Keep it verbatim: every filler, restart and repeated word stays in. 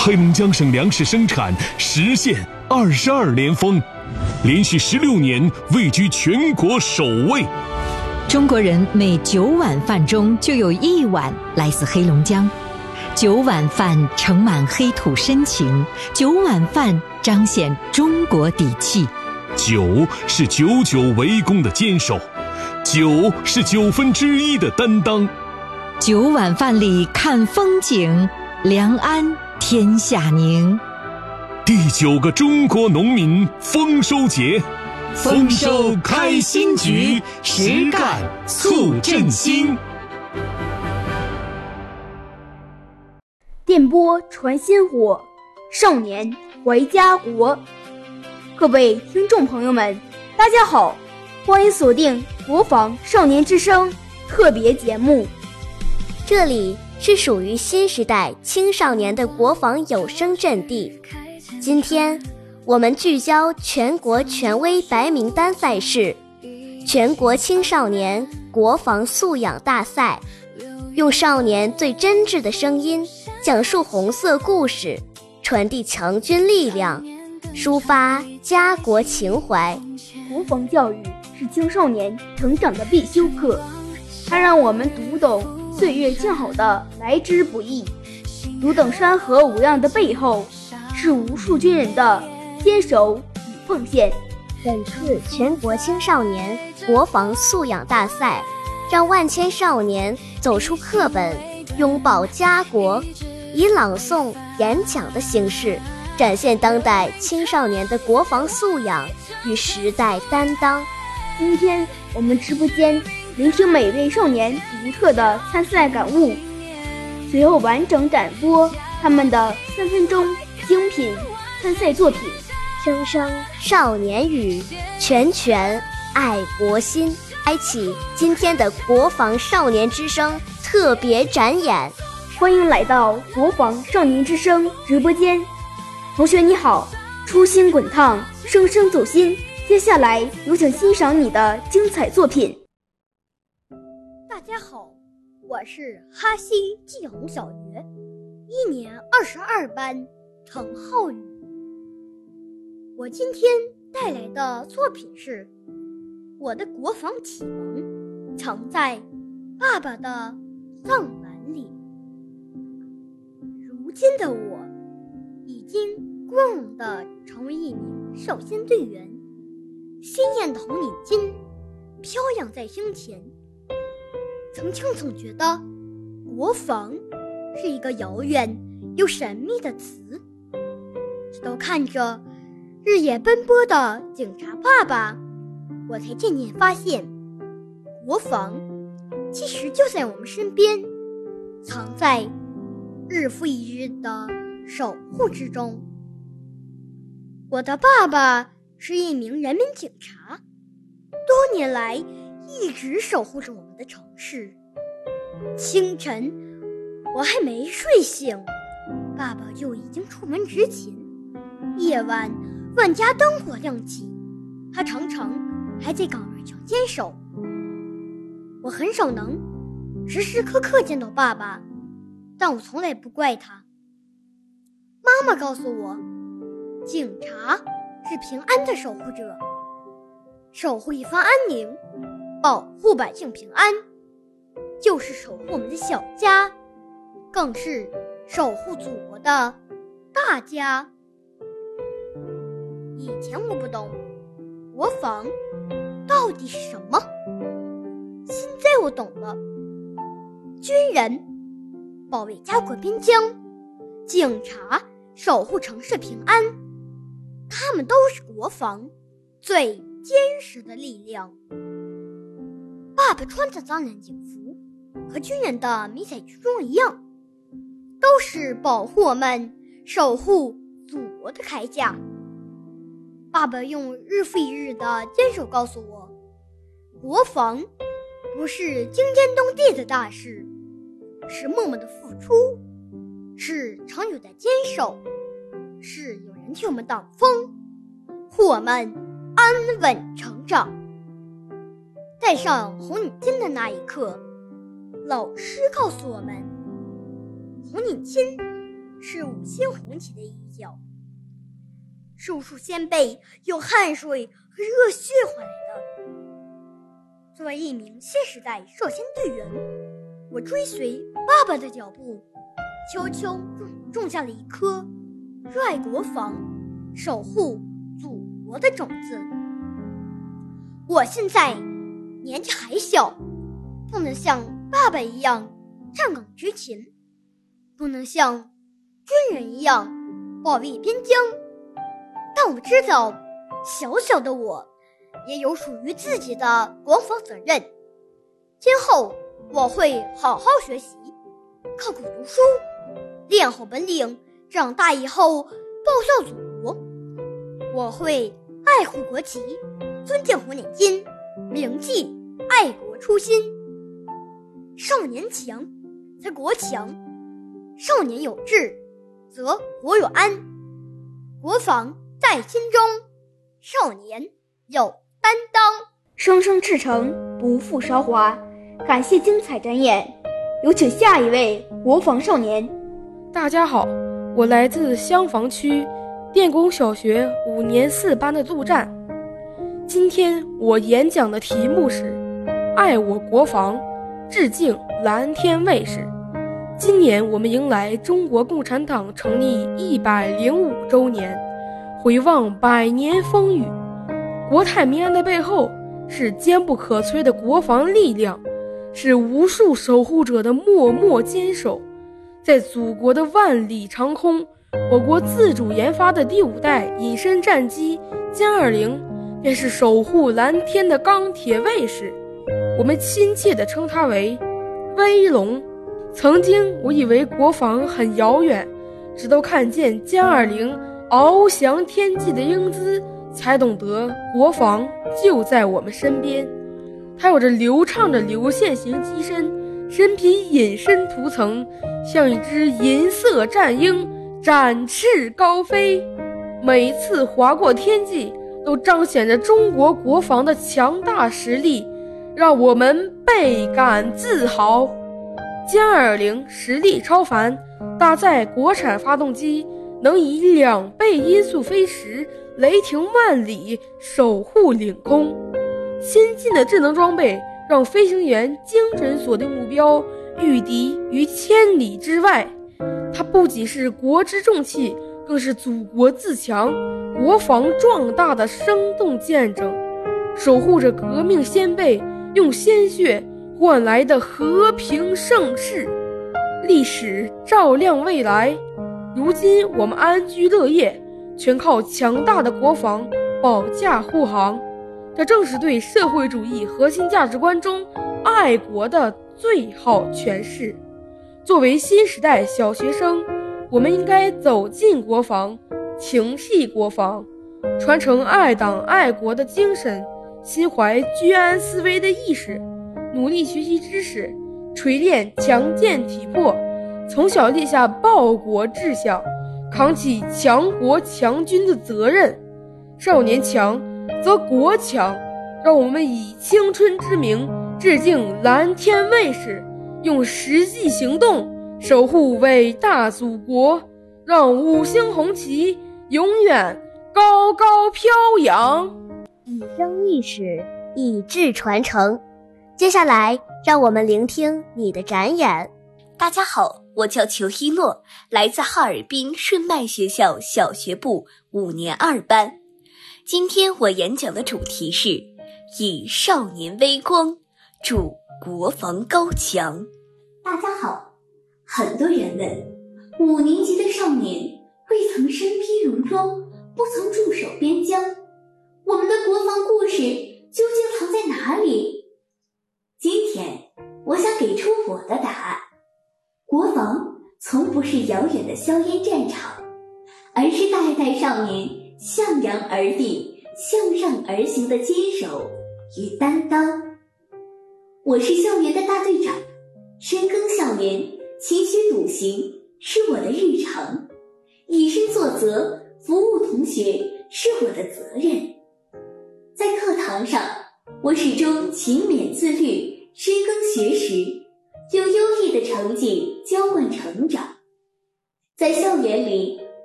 黑龙江省粮食生产实现二十二连丰，连续十六年位居全国首位。 中国人每九碗饭中就有一碗来自黑龙江，九碗饭盛满黑土深情，九碗饭彰显中国底气。 九是久久为功的坚守，九是九分之一的担当。 九碗饭里看风景，良安天下宁。 第九个中国农民丰收节， 丰收开新局，实干促振兴。 电波传薪火，少年怀家国。各位听众朋友们，大家好，欢迎锁定国防少年之声特别节目。 这里是属于新时代青少年的国防有声阵地。今天我们聚焦全国权威白名单赛事，全国青少年国防素养大赛，用少年最真挚的声音讲述红色故事，传递强军力量，抒发家国情怀。 国防教育是青少年成长的必修课，它让我们读懂岁月静好的来之不易，读懂山河无恙的背后是无数军人的坚守与奉献。 本次全国青少年国防素养大赛，让万千少年走出课本，拥抱家国，以朗诵、演讲的形式展现当代青少年的国防素养与时代担当。 今天我们直播间聆听每位少年独特的参赛感悟，随后完整展播他们的三分钟精品参赛作品。 声声少年语，拳拳爱国心。开启今天的国防少年之声特别展演。 欢迎来到国防少年之声直播间。同学你好，初心滚烫，声声走心。接下来有请欣赏你的精彩作品。 大家好，我是哈西季红小学一年二十二班程浩宇。我今天带来的作品是我的国防启蒙藏在爸爸的藏蓝里。如今的我已经光荣地成为一名少先队员，鲜艳的红领巾飘扬在胸前。曾经总觉得国防是一个遥远又神秘的词，直到看着日夜奔波的警察爸爸，我才渐渐发现，国防其实就在我们身边，藏在日复一日的守护之中。我的爸爸是一名人民警察，多年来一直守护着我们的城市。清晨我还没睡醒，爸爸就已经出门执勤。夜晚万家灯火亮起，他常常还在岗位上坚守。我很少能时时刻刻见到爸爸，但我从来不怪他。妈妈告诉我，警察是平安的守护者，守护一方安宁，保护百姓平安，就是守护我们的小家，更是守护祖国的大家。以前我不懂国防到底是什么，现在我懂了。军人保卫家国边疆，警察守护城市平安，他们都是国防最坚实的力量。爸爸穿的藏蓝警服和军人的迷彩军装一样，都是保护我们、守护祖国的铠甲。爸爸用日复一日的坚守告诉我，国防不是惊天动地的大事，是默默的付出，是长久的坚守，是有人替我们挡风，护我们安稳成长。戴上红领巾的那一刻，老师告诉我们，红领巾是五星红旗的一角，是无数先辈用汗水和热血换来的。作为一名新时代少先队员，我追随爸爸的脚步，悄悄种下了一颗热爱国防、守护祖国的种子。我现在年纪还小，不能像爸爸一样站岗执勤，不能像军人一样保卫边疆，但我知道小小的我也有属于自己的国防责任。今后我会好好学习，刻苦读书，练好本领，长大以后报效祖国。我会爱护国旗，尊敬红领巾，铭记爱国初心。少年强则国强，少年有志则国有安。国防在心中，少年有担当。 生生赤诚，不负韶华。感谢精彩展演，有请下一位国防少年。 大家好，我来自襄房区电工小学五年四班的陆战。今天我演讲的题目是爱我国防，致敬蓝天卫士。今年我们迎来中国共产党成立一百零五周年，回望百年风雨，国泰民安的背后是坚不可摧的国防力量，是无数守护者的默默坚守。在祖国的万里长空，我国自主研发的第五代隐身战机歼二零便是守护蓝天的钢铁卫士，我们亲切地称它为威龙。曾经我以为国防很遥远，直到看见歼二零翱翔天际的英姿，才懂得国防就在我们身边。它有着流畅的流线型机身，身披隐身涂层，像一只银色战鹰展翅高飞，每次划过天际都彰显着中国国防的强大实力，让我们倍感自豪。歼二零实力超凡，搭载国产发动机，能以两倍音速飞时，雷霆万里，守护领空。先进的智能装备让飞行员精准锁定目标，御敌于千里之外。它不仅是国之重器，更是祖国自强、国防壮大的生动见证，守护着革命先辈用鲜血换来的和平盛世。历史照亮未来，如今我们安居乐业，全靠强大的国防保驾护航。这正是对社会主义核心价值观中爱国的最好诠释。作为新时代小学生，我们应该走进国防，挺替国防，传承爱党爱国的精神，心怀居安思危的意识，努力学习知识，锤炼强健体魄，从小立下报国志向，扛起强国强军的责任。少年强则国强，让我们以青春之名致敬蓝天卫士，用实际行动守护伟大祖国，让五星红旗永远高高飘扬。 以生易史，以智传承。接下来让我们聆听你的展演。 大家好，我叫裘一诺，来自哈尔滨顺迈学校小学部五年二班。今天我演讲的主题是以少年微光，助国防高强。大家好，很多人问，五年级的少年未曾身披戎装，不曾驻守边疆，我们的国防故事究竟藏在哪里？今天我想给出我的答案。国防从不是遥远的硝烟战场，而是代代少年向阳而立、向上而行的坚守与担当。我是校园的大队长，深耕校园，勤学笃行是我的日常，以身作则，服务同学是我的责任。在课堂上，我始终勤勉自律，深耕学识，用优异的成绩浇灌成长。 在校园里，